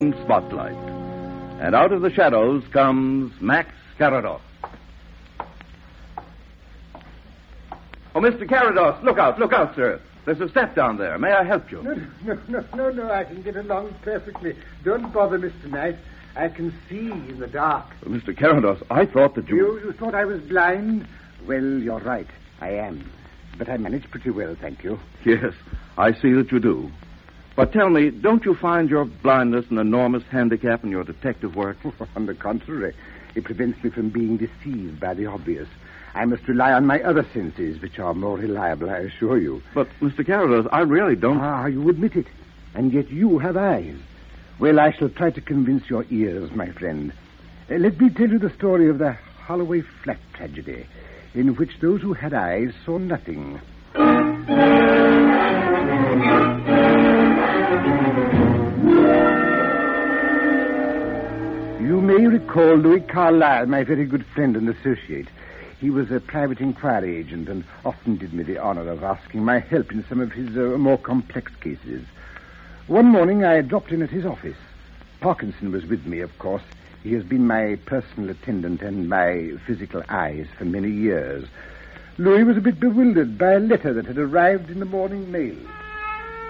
spotlight. And out of the shadows comes Max Carados. Oh, Mr. Carados, look out, sir. There's a step down there. May I help you? No, I can get along perfectly. Don't bother, Mr. Knight. I can see in the dark. Mr. Carados, I thought that You thought I was blind? Well, you're right. I am. But I manage pretty well, thank you. Yes, I see that you do. But tell me, don't you find your blindness an enormous handicap in your detective work? On the contrary, it prevents me from being deceived by the obvious. I must rely on my other senses, which are more reliable, I assure you. But, Mr. Carados, I really don't... Ah, you admit it. And yet you have eyes. Well, I shall try to convince your ears, my friend. Let me tell you the story of the Holloway Flat tragedy, in which those who had eyes saw nothing. You may recall Louis Carlyle, my very good friend and associate. He was a private inquiry agent and often did me the honor of asking my help in some of his more complex cases. One morning I dropped in at his office. Parkinson was with me, of course. He has been my personal attendant and my physical eyes for many years. Louis was a bit bewildered by a letter that had arrived in the morning mail.